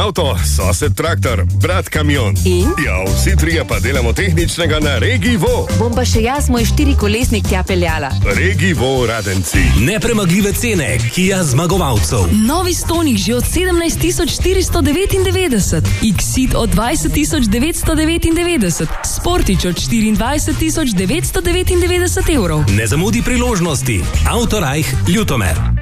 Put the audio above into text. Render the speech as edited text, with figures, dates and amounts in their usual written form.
avto, sosed traktor, brat kamion. In? Ja, vsi trije pa delamo tehničnega na Regivo. Bom pa še jaz moj 4-kolesnik tja peljala. Regivo Radenci. Nepremagljive cene Kia zmagovalcev. Novi Stonic že od 17.499, Exit od 20.999, Sportič od 24.999 evrov. Ne zamudi priložnosti. Autorajh Ljutomer.